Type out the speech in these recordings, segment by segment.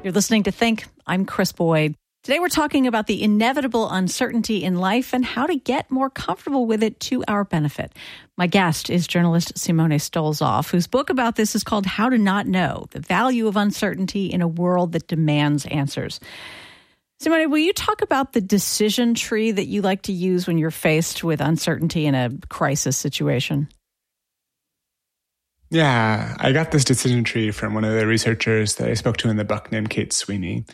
You're listening to Think. I'm Chris Boyd. Today we're talking about the inevitable uncertainty in life and how to get more comfortable with it to our benefit. My guest is journalist Simone Stolzoff, whose book about this is called How to Not Know: The Value of Uncertainty in a World That Demands Answers. Simone, will you talk about the decision tree that you like to use when you're faced with uncertainty in a crisis situation? Yeah, I got this decision tree from one of the researchers that I spoke to in the book named Kate Sweeney.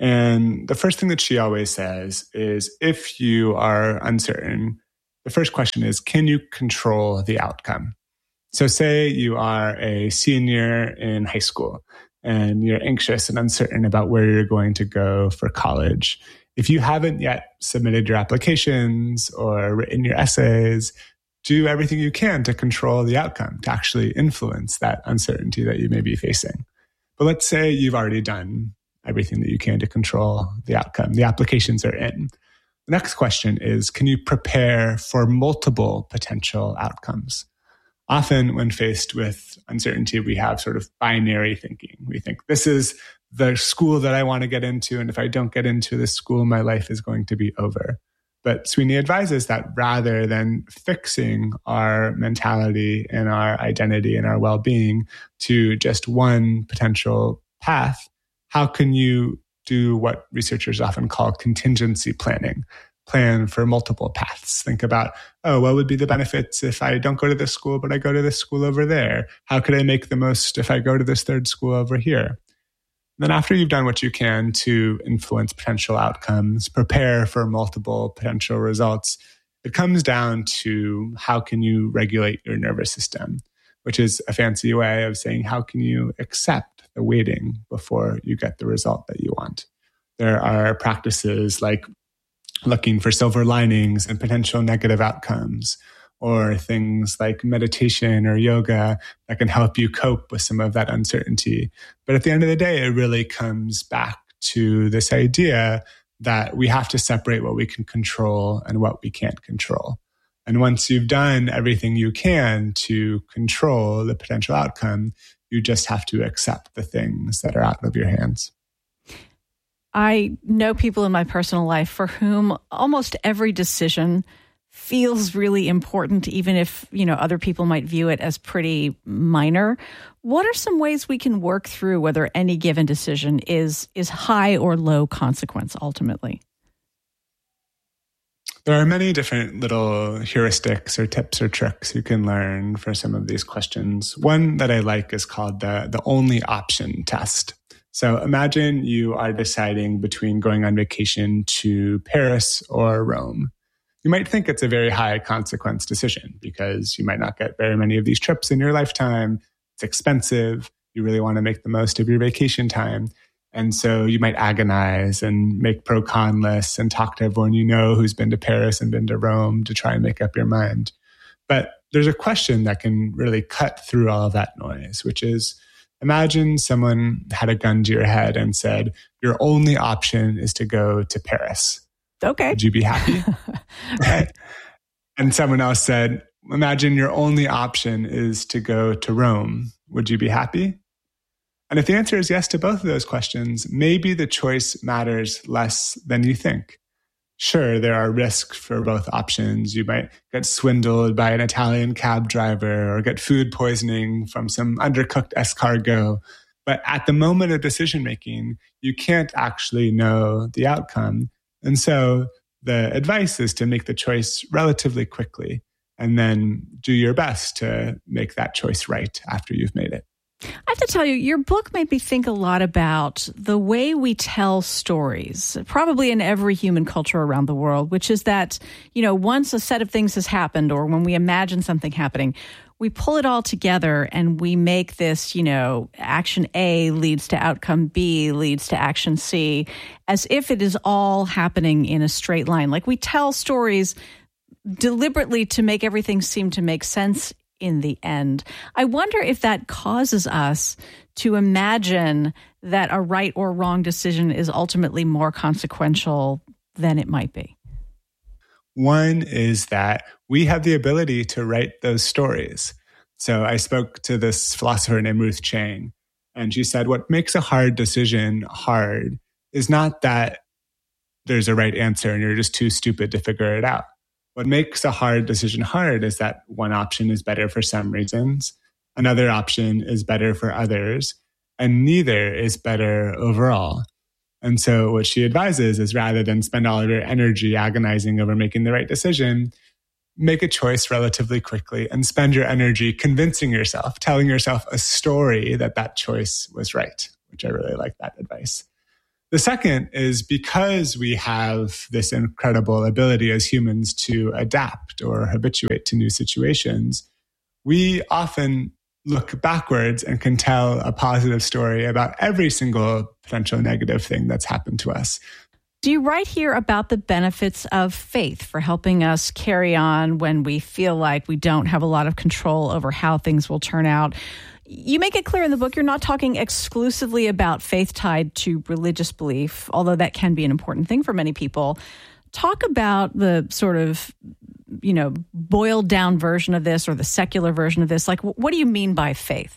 And the first thing that she always says is, if you are uncertain, the first question is, can you control the outcome? So say you are a senior in high school and you're anxious and uncertain about where you're going to go for college. If you haven't yet submitted your applications or written your essays, do everything you can to control the outcome, to actually influence that uncertainty that you may be facing. But let's say you've already done everything that you can to control the outcome. The applications are in. The next question is, can you prepare for multiple potential outcomes? Often when faced with uncertainty, we have sort of binary thinking. We think, this is the school that I want to get into, and if I don't get into this school, my life is going to be over. But Sweeney advises that rather than fixing our mentality and our identity and our well-being to just one potential path, how can you do what researchers often call contingency planning? Plan for multiple paths. Think about, what would be the benefits if I don't go to this school, but I go to this school over there? How could I make the most if I go to this third school over here? Then after you've done what you can to influence potential outcomes, prepare for multiple potential results, it comes down to how can you regulate your nervous system, which is a fancy way of saying how can you accept the waiting before you get the result that you want. There are practices like looking for silver linings and potential negative outcomes, or things like meditation or yoga that can help you cope with some of that uncertainty. But at the end of the day, it really comes back to this idea that we have to separate what we can control and what we can't control. And once you've done everything you can to control the potential outcome, you just have to accept the things that are out of your hands. I know people in my personal life for whom almost every decision feels really important, even if, other people might view it as pretty minor. What are some ways we can work through whether any given decision is high or low consequence ultimately? There are many different little heuristics or tips or tricks you can learn for some of these questions. One that I like is called the only option test. So imagine you are deciding between going on vacation to Paris or Rome. You might think it's a very high consequence decision because you might not get very many of these trips in your lifetime. It's expensive. You really want to make the most of your vacation time. And so you might agonize and make pro-con lists and talk to everyone you know who's been to Paris and been to Rome to try and make up your mind. But there's a question that can really cut through all of that noise, which is, imagine someone had a gun to your head and said, your only option is to go to Paris. Okay. Would you be happy? Right. And someone else said, imagine your only option is to go to Rome. Would you be happy? And if the answer is yes to both of those questions, maybe the choice matters less than you think. Sure, there are risks for both options. You might get swindled by an Italian cab driver or get food poisoning from some undercooked escargot. But at the moment of decision making, you can't actually know the outcome. And so the advice is to make the choice relatively quickly and then do your best to make that choice right after you've made it. I have to tell you, your book made me think a lot about the way we tell stories, probably in every human culture around the world, which is that, once a set of things has happened or when we imagine something happening, we pull it all together and we make this, action A leads to outcome B leads to action C, as if it is all happening in a straight line. Like we tell stories deliberately to make everything seem to make sense in the end. I wonder if that causes us to imagine that a right or wrong decision is ultimately more consequential than it might be. One is that we have the ability to write those stories. So I spoke to this philosopher named Ruth Chang, And she said, what makes a hard decision hard is not that there's a right answer and you're just too stupid to figure it out. What makes a hard decision hard is that one option is better for some reasons, another option is better for others, and neither is better overall. And so what she advises is, rather than spend all of your energy agonizing over making the right decision, make a choice relatively quickly and spend your energy convincing yourself, telling yourself a story that that choice was right, which I really like that advice. The second is, because we have this incredible ability as humans to adapt or habituate to new situations, we often look backwards and can tell a positive story about every single potential negative thing that's happened to us. Do you write here about the benefits of faith for helping us carry on when we feel like we don't have a lot of control over how things will turn out? You make it clear in the book you're not talking exclusively about faith tied to religious belief, although that can be an important thing for many people. Talk about the sort of, boiled down version of this, or the secular version of this. Like, what do you mean by faith?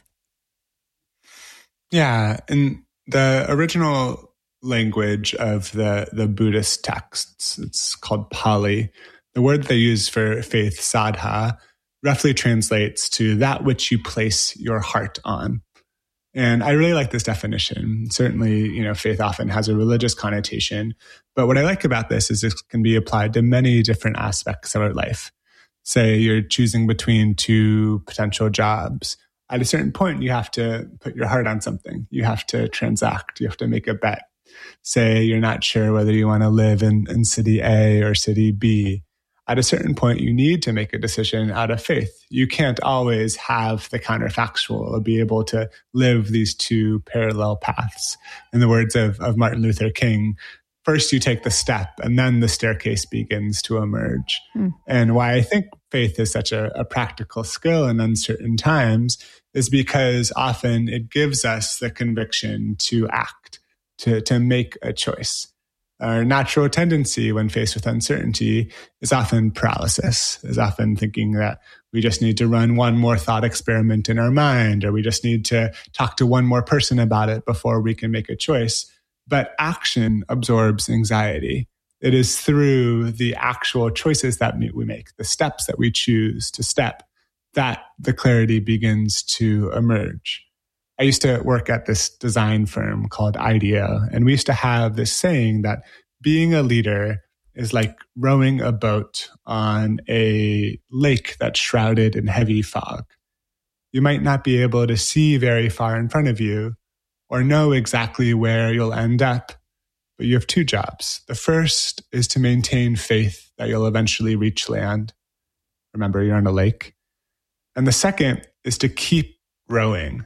Yeah, in the original language of the Buddhist texts, it's called Pali. The word they use for faith, saddha, roughly translates to that which you place your heart on. And I really like this definition. Certainly, faith often has a religious connotation. But what I like about this is it can be applied to many different aspects of our life. Say you're choosing between two potential jobs. At a certain point, you have to put your heart on something. You have to transact. You have to make a bet. Say you're not sure whether you want to live in city A or city B. At a certain point, you need to make a decision out of faith. You can't always have the counterfactual or be able to live these two parallel paths. In the words of Martin Luther King, first you take the step and then the staircase begins to emerge. And why I think faith is such a practical skill in uncertain times is because often it gives us the conviction to act, to make a choice. Our natural tendency when faced with uncertainty is often paralysis, is often thinking that we just need to run one more thought experiment in our mind, or we just need to talk to one more person about it before we can make a choice. But action absorbs anxiety. It is through the actual choices that we make, the steps that we choose to step, that the clarity begins to emerge. I used to work at this design firm called IDEO, and we used to have this saying that being a leader is like rowing a boat on a lake that's shrouded in heavy fog. You might not be able to see very far in front of you or know exactly where you'll end up, but you have two jobs. The first is to maintain faith that you'll eventually reach land. Remember, you're on a lake. And the second is to keep rowing.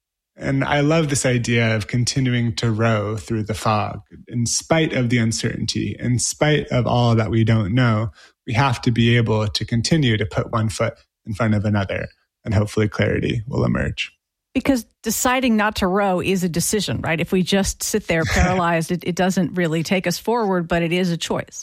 And I love this idea of continuing to row through the fog. In spite of the uncertainty, in spite of all that we don't know, we have to be able to continue to put one foot in front of another, and hopefully clarity will emerge. Because deciding not to row is a decision, right? If we just sit there paralyzed, it doesn't really take us forward, but it is a choice.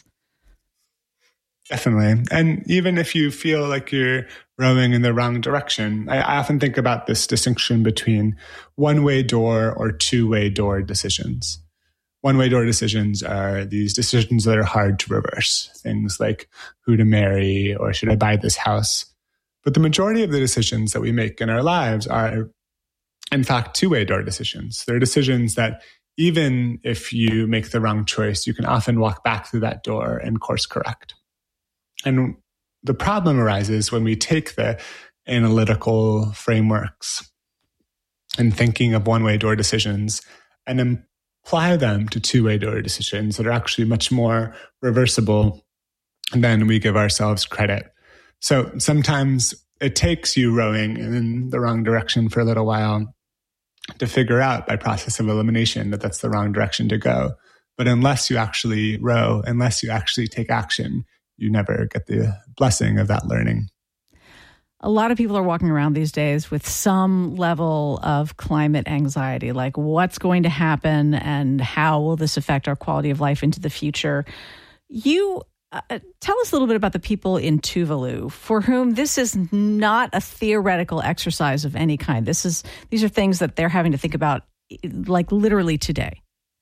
Definitely. And even if you feel like you're rowing in the wrong direction, I often think about this distinction between one-way door or two-way door decisions. One-way door decisions are these decisions that are hard to reverse. Things like who to marry or should I buy this house? But the majority of the decisions that we make in our lives are, in fact, two-way door decisions. They're decisions that even if you make the wrong choice, you can often walk back through that door and course correct. And the problem arises when we take the analytical frameworks and thinking of one-way door decisions and apply them to two-way door decisions that are actually much more reversible than we give ourselves credit. So sometimes it takes you rowing in the wrong direction for a little while to figure out by process of elimination that that's the wrong direction to go. But unless you actually row, unless you actually take action, you never get the blessing of that learning. A lot of people are walking around these days with some level of climate anxiety, like what's going to happen and how will this affect our quality of life into the future. You Tell us a little bit about the people in Tuvalu, for whom this is not a theoretical exercise of any kind. These are things that they're having to think about, like literally today.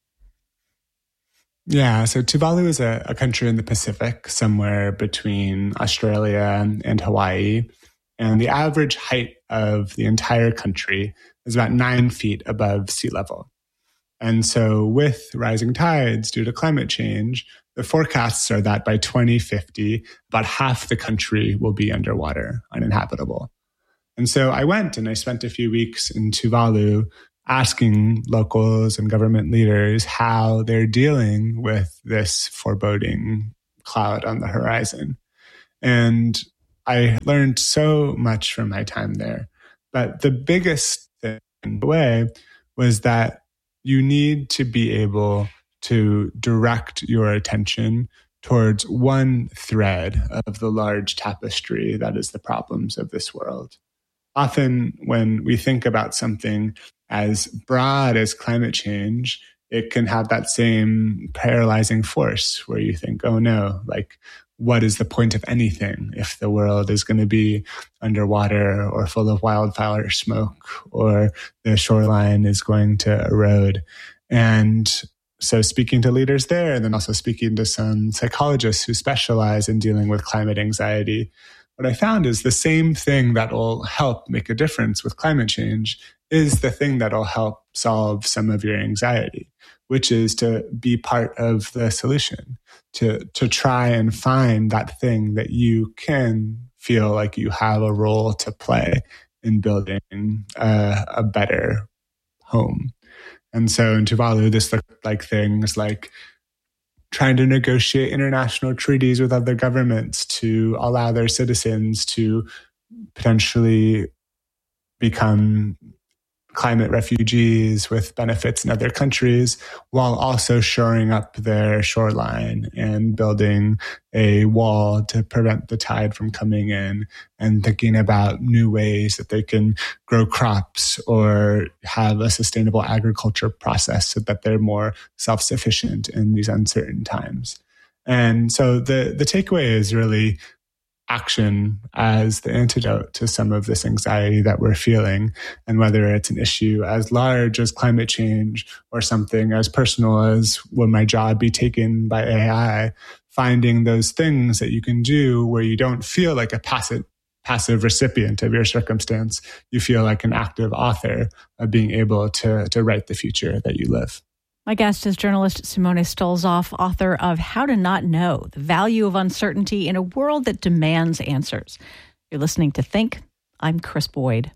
Yeah, so Tuvalu is a country in the Pacific, somewhere between Australia and Hawaii. And the average height of the entire country is about 9 feet above sea level. And so with rising tides due to climate change, the forecasts are that by 2050, about half the country will be underwater, uninhabitable. And so I went and I spent a few weeks in Tuvalu asking locals and government leaders how they're dealing with this foreboding cloud on the horizon. And I learned so much from my time there. But the biggest thing in the way was that you need to be able to direct your attention towards one thread of the large tapestry that is the problems of this world. Often when we think about something as broad as climate change, it can have that same paralyzing force where you think, oh no, like, what is the point of anything if the world is going to be underwater or full of wildfire smoke, or the shoreline is going to erode? And so speaking to leaders there, and then also speaking to some psychologists who specialize in dealing with climate anxiety, what I found is the same thing that will help make a difference with climate change is the thing that will help solve some of your anxiety, which is to be part of the solution, to try and find that thing that you can feel like you have a role to play in building a better home. And so in Tuvalu, this looked like things like trying to negotiate international treaties with other governments to allow their citizens to potentially become climate refugees with benefits in other countries, while also shoring up their shoreline and building a wall to prevent the tide from coming in, and thinking about new ways that they can grow crops or have a sustainable agriculture process so that they're more self-sufficient in these uncertain times. And so the takeaway is really action as the antidote to some of this anxiety that we're feeling. And whether it's an issue as large as climate change or something as personal as will my job be taken by AI, finding those things that you can do where you don't feel like a passive recipient of your circumstance. You feel like an active author of being able to write the future that you live. My guest is journalist Simone Stolzoff, author of How to Not Know, The Value of Uncertainty in a World That Demands Answers. You're listening to Think. I'm Chris Boyd.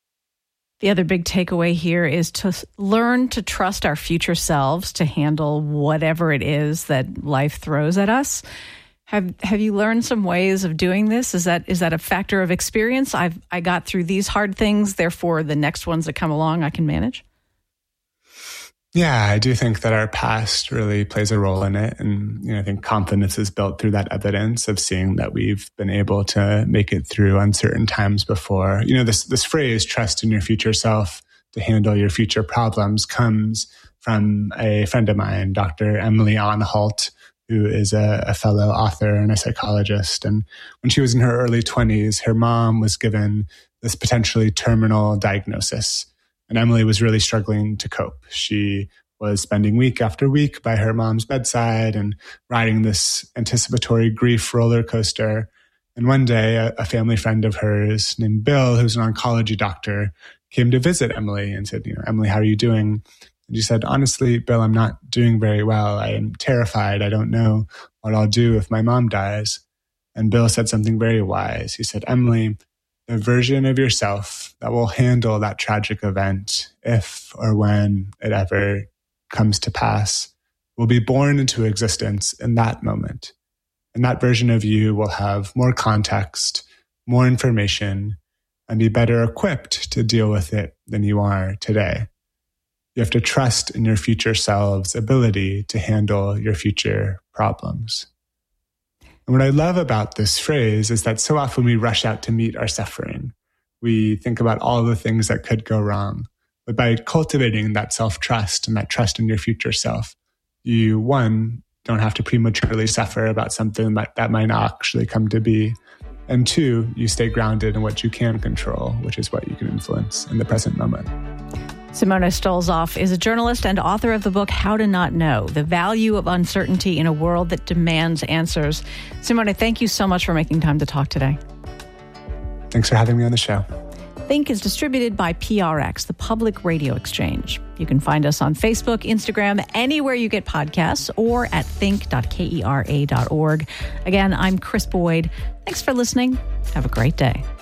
The other big takeaway here is to learn to trust our future selves to handle whatever it is that life throws at us. Have you learned some ways of doing this? Is that a factor of experience? I got through these hard things, therefore the next ones that come along I can manage? Yeah, I do think that our past really plays a role in it. And I think confidence is built through that evidence of seeing that we've been able to make it through uncertain times before. This phrase, trust in your future self to handle your future problems, comes from a friend of mine, Dr. Emily Anhalt, who is a fellow author and a psychologist. And when she was in her early 20s, her mom was given this potentially terminal diagnosis. And Emily was really struggling to cope. She was spending week after week by her mom's bedside and riding this anticipatory grief roller coaster. And one day, a family friend of hers named Bill, who's an oncology doctor, came to visit Emily and said, Emily, how are you doing? And she said, honestly, Bill, I'm not doing very well. I am terrified. I don't know what I'll do if my mom dies. And Bill said something very wise. He said, Emily, the version of yourself that will handle that tragic event, if or when it ever comes to pass, will be born into existence in that moment. And that version of you will have more context, more information, and be better equipped to deal with it than you are today. You have to trust in your future self's ability to handle your future problems. And what I love about this phrase is that so often we rush out to meet our suffering. We think about all the things that could go wrong. But by cultivating that self-trust and that trust in your future self, you, one, don't have to prematurely suffer about something that might not actually come to be. And 2, you stay grounded in what you can control, which is what you can influence in the present moment. Simona Stolzoff is a journalist and author of the book How to Not Know, The Value of Uncertainty in a World That Demands Answers. Simona, thank you so much for making time to talk today. Thanks for having me on the show. Think is distributed by PRX, the Public Radio Exchange. You can find us on Facebook, Instagram, anywhere you get podcasts, or at think.kera.org. Again, I'm Chris Boyd. Thanks for listening. Have a great day.